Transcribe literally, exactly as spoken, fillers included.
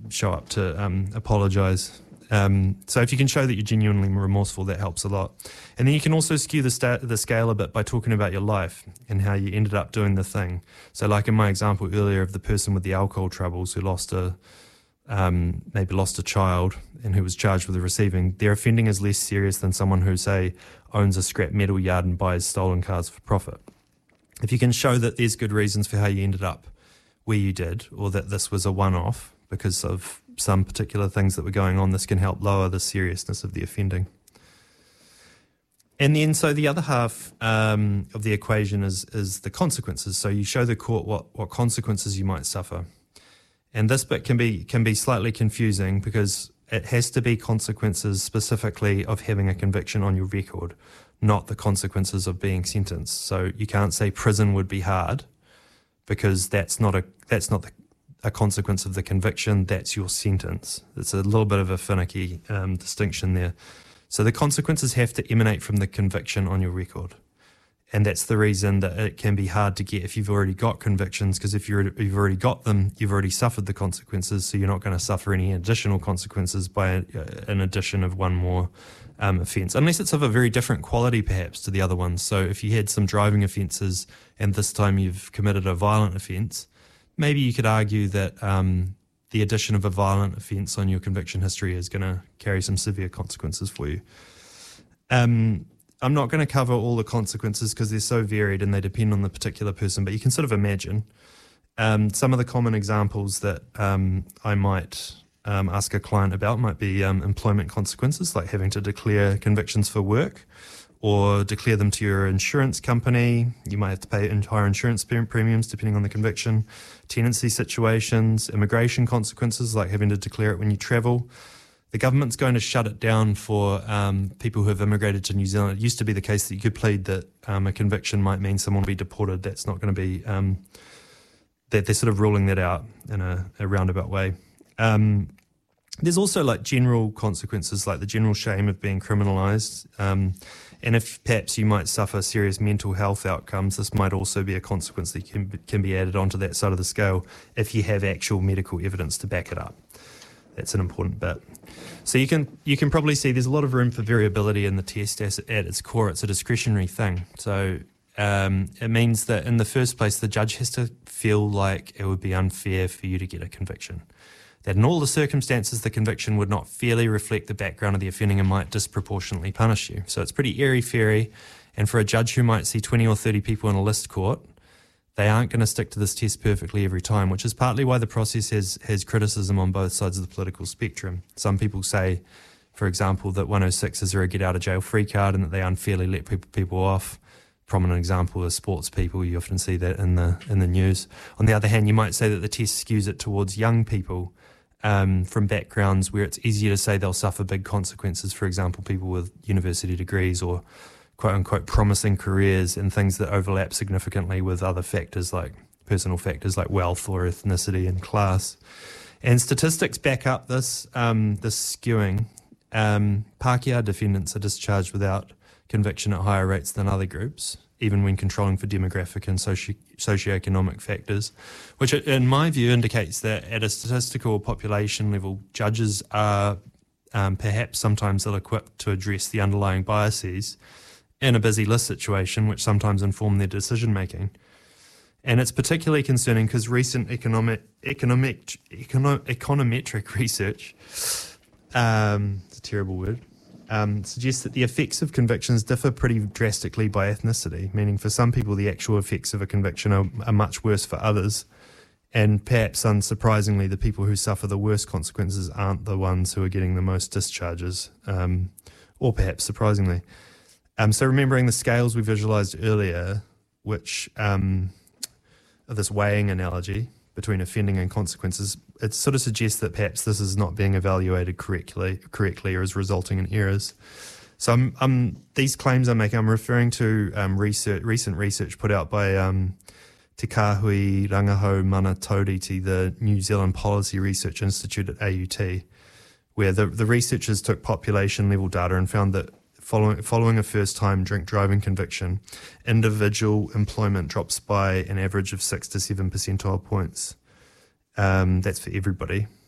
show up to um, apologise. Um, so if you can show that you're genuinely remorseful, that helps a lot. And then you can also skew the, sta- the scale a bit by talking about your life and how you ended up doing the thing. So like in my example earlier of the person with the alcohol troubles who lost a, um, maybe lost a child and who was charged with receiving, their offending is less serious than someone who, say, owns a scrap metal yard and buys stolen cars for profit. If you can show that there's good reasons for how you ended up where you did, or that this was a one-off because of some particular things that were going on, this can help lower the seriousness of the offending. And then, so the other half um, of the equation is is the consequences. So you show the court what, what consequences you might suffer. And this bit can be can be slightly confusing because it has to be consequences specifically of having a conviction on your record, not the consequences of being sentenced. So you can't say prison would be hard because that's not a that's not the a consequence of the conviction, that's your sentence. It's a little bit of a finicky um, distinction there. So the consequences have to emanate from the conviction on your record. And that's the reason that it can be hard to get if you've already got convictions, because if you're, you've already got them, you've already suffered the consequences, so you're not going to suffer any additional consequences by a, an addition of one more um, offence, unless it's of a very different quality perhaps to the other ones. So if you had some driving offences and this time you've committed a violent offence, maybe you could argue that um, the addition of a violent offence on your conviction history is going to carry some severe consequences for you. Um, I'm not going to cover all the consequences because they're so varied and they depend on the particular person, but you can sort of imagine um, some of the common examples that um, I might um, ask a client about might be um, employment consequences, like having to declare convictions for work, or declare them to your insurance company. You might have to pay higher insurance premiums depending on the conviction. Tenancy situations, immigration consequences, like having to declare it when you travel. The government's going to shut it down for um, people who have immigrated to New Zealand. It used to be the case that you could plead that um, a conviction might mean someone will be deported. That's not going to be, um, they're, they're sort of ruling that out in a, a roundabout way. Um, there's also like general consequences, like the general shame of being criminalised. Um, And if perhaps you might suffer serious mental health outcomes, this might also be a consequence that can, can be added onto that side of the scale if you have actual medical evidence to back it up. That's an important bit. So you can you can probably see there's a lot of room for variability in the test. As at its core, it's a discretionary thing. So um, it means that in the first place, the judge has to feel like it would be unfair for you to get a conviction. That in all the circumstances, the conviction would not fairly reflect the background of the offending and might disproportionately punish you. So it's pretty airy-fairy, and for a judge who might see twenty or thirty people in a list court, they aren't going to stick to this test perfectly every time, which is partly why the process has, has criticism on both sides of the political spectrum. Some people say, for example, that one oh six is a get-out-of-jail-free card and that they unfairly let people, people off. Prominent example is sports people. You often see that in the in the news. On the other hand, you might say that the test skews it towards young people um, from backgrounds where it's easier to say they'll suffer big consequences. For example, people with university degrees or quote-unquote promising careers and things that overlap significantly with other factors like personal factors like wealth or ethnicity and class. And statistics back up this um, this skewing. Um, Pākehā defendants are discharged without conviction at higher rates than other groups, even when controlling for demographic and socio- socioeconomic factors, which in my view indicates that at a statistical population level, judges are um, perhaps sometimes ill-equipped to address the underlying biases in a busy list situation, which sometimes inform their decision-making. And it's particularly concerning because recent economic, economic, econo, econometric research, um, it's a terrible word, Um, suggests that the effects of convictions differ pretty drastically by ethnicity, meaning for some people the actual effects of a conviction are, are much worse for others, and perhaps unsurprisingly the people who suffer the worst consequences aren't the ones who are getting the most discharges, um, or perhaps surprisingly. Um, so remembering the scales we visualised earlier, which um, are this weighing analogy between offending and consequences, it sort of suggests that perhaps this is not being evaluated correctly, correctly or is resulting in errors. So I'm, I'm, these claims I'm making, I'm referring to um, research, recent research put out by um, Te Kāhui Rangahau Mana Tauriti, the New Zealand Policy Research Institute at A U T, where the, the researchers took population level data and found that Following, following a first-time drink driving conviction, individual employment drops by an average of six to seven percentile points. Um, that's for everybody.